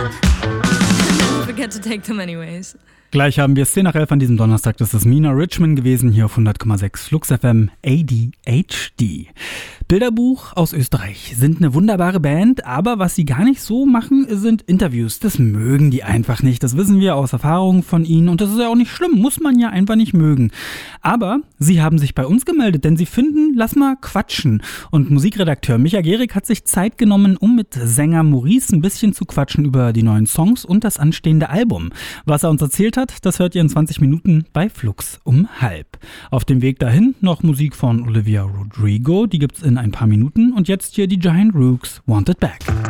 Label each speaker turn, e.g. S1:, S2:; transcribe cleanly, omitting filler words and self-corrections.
S1: Never forget to take them anyways.
S2: Gleich haben wir 10 nach 11 an diesem Donnerstag. Das ist Mina Richmond gewesen, hier auf 100,6 Flux FM ADHD. Bilderbuch aus Österreich sind eine wunderbare Band, aber was sie gar nicht so machen, sind Interviews. Das mögen die einfach nicht. Das wissen wir aus Erfahrung von ihnen und das ist ja auch nicht schlimm, muss man ja einfach nicht mögen. Aber sie haben sich bei uns gemeldet, denn sie finden, lass mal quatschen. Und Musikredakteur Micha Gehrig hat sich Zeit genommen, um mit Sänger Maurice ein bisschen zu quatschen über die neuen Songs und das anstehende Album. Was er uns erzählt hat, das hört ihr in 20 Minuten bei Flux um 12:30. Auf dem Weg dahin noch Musik von Olivia Rodrigo, die gibt's in ein paar Minuten. Und jetzt hier die Giant Rooks, Want It Back.